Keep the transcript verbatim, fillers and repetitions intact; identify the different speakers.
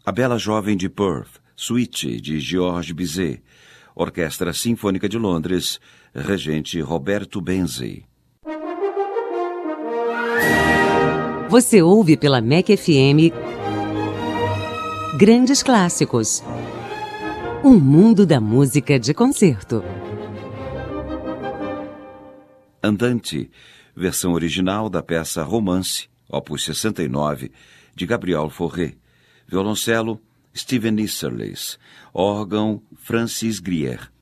Speaker 1: A Bela Jovem de Perth, suíte de Georges Bizet, Orquestra Sinfônica de Londres, regente Roberto Benzi.
Speaker 2: Você ouve pela M E C F M Grandes Clássicos. Um mundo da música de concerto.
Speaker 1: Andante, versão original da peça Romance, opus sessenta e nove, de Gabriel Fauré. Violoncelo, Steven Isserles. Órgão, Francis Grier.